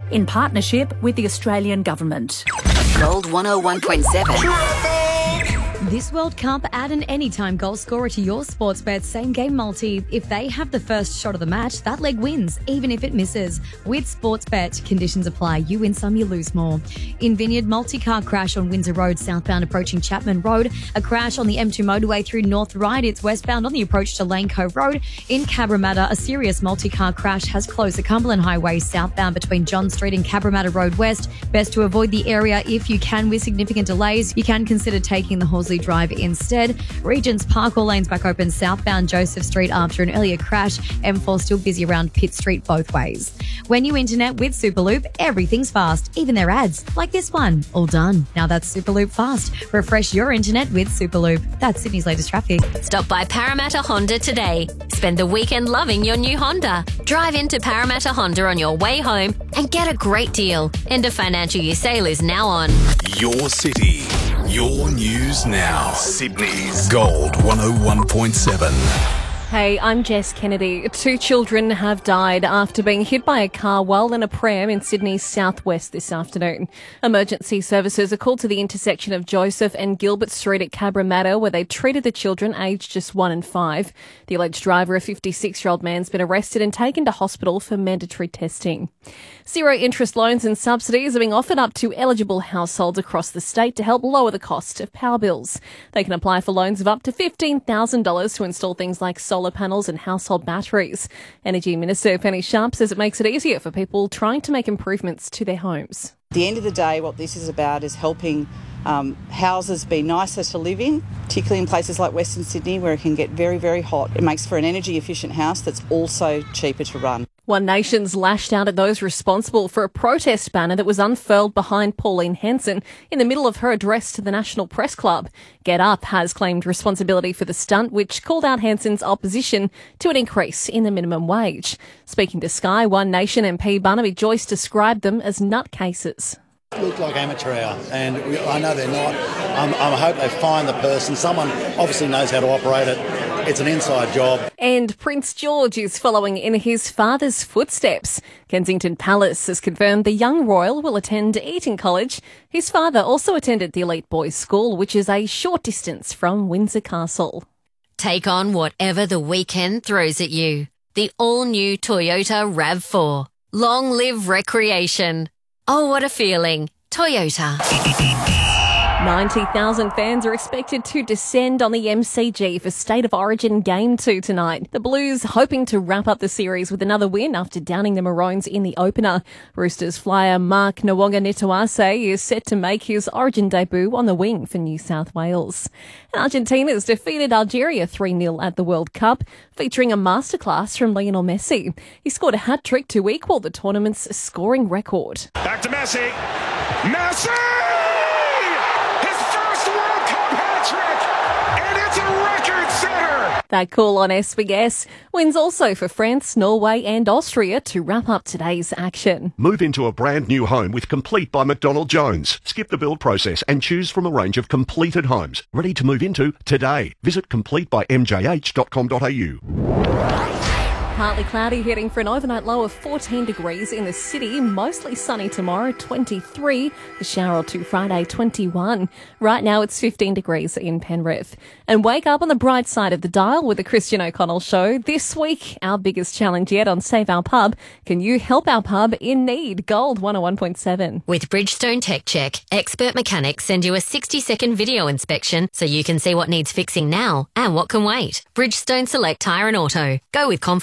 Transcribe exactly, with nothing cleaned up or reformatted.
in partnership with the Australian Government. Gold one oh one point seven. This World Cup, add an anytime goal scorer to your Sportsbet same-game multi. If they have the first shot of the match, that leg wins, even if it misses. With Sportsbet, conditions apply. You win some, you lose more. In Vineyard, multi-car crash on Windsor Road, southbound approaching Chapman Road. A crash on the M two motorway through North Ryde. It's westbound on the approach to Lane Cove Road. In Cabramatta, a serious multi-car crash has closed the Cumberland Highway southbound between John Street and Cabramatta Road West. Best to avoid the area if you can with significant delays. You can consider taking the Horsley Drive instead. Regents Park, all lanes back open southbound Joseph Street after an earlier crash. M four still busy around Pitt Street both ways. When you internet with Superloop, everything's fast, even their ads, like this one. All done. Now that's Superloop fast. Refresh your internet with Superloop. That's Sydney's latest traffic. Stop by Parramatta Honda today. Spend the weekend loving your new Honda. Drive into Parramatta Honda on your way home and get a great deal. End of financial year sale is now on. Your city, your news now. Sydney's Gold one oh one point seven. Hey, I'm Jess Kennedy. Two children have died after being hit by a car while in a pram in Sydney's southwest this afternoon. Emergency services are called to the intersection of Joseph and Gilbert Street at Cabramatta, where they treated the children aged just one and five. The alleged driver, a fifty-six-year-old man, has been arrested and taken to hospital for mandatory testing. Zero interest loans and subsidies are being offered up to eligible households across the state to help lower the cost of power bills. They can apply for loans of up to fifteen thousand dollars to install things like solar solar panels and household batteries. Energy Minister Penny Sharp says it makes it easier for people trying to make improvements to their homes. At the end of the day, what this is about is helping um, houses be nicer to live in, particularly in places like Western Sydney where it can get very, very hot. It makes for an energy efficient house that's also cheaper to run. One Nation's lashed out at those responsible for a protest banner that was unfurled behind Pauline Hanson in the middle of her address to the National Press Club. Get Up has claimed responsibility for the stunt, which called out Hanson's opposition to an increase in the minimum wage. Speaking to Sky, One Nation M P Barnaby Joyce described them as nutcases. Look like amateur hour, and we, I know they're not. Um, I hope they find the person. Someone obviously knows how to operate it. It's an inside job. And Prince George is following in his father's footsteps. Kensington Palace has confirmed the young royal will attend Eton College. His father also attended the elite boys' school, which is a short distance from Windsor Castle. Take on whatever the weekend throws at you. The all-new Toyota RAV four. Long live recreation. Oh, what a feeling. Toyota. ninety thousand fans are expected to descend on the M C G for State of Origin Game two tonight. The Blues hoping to wrap up the series with another win after downing the Maroons in the opener. Roosters flyer Mark Nawonga-Nitawase is set to make his Origin debut on the wing for New South Wales. And Argentina's defeated Algeria three nil at the World Cup, featuring a masterclass from Lionel Messi. He scored a hat-trick to equal the tournament's scoring record. Back to Messi. Messi! That call on S B S wins also for France, Norway and Austria to wrap up today's action. Move into a brand new home with Complete by McDonald Jones. Skip the build process and choose from a range of completed homes ready to move into today. Visit complete by m j h dot com dot a u. Partly cloudy, heading for an overnight low of fourteen degrees in the city. Mostly sunny tomorrow, twenty-three. The shower or two Friday, twenty-one. Right now it's fifteen degrees in Penrith. And wake up on the bright side of the dial with the Christian O'Connell Show. This week, our biggest challenge yet on Save Our Pub. Can you help our pub in need? Gold one oh one point seven. With Bridgestone Tech Check, expert mechanics send you a sixty second video inspection so you can see what needs fixing now and what can wait. Bridgestone Select Tyre and Auto. Go with confidence.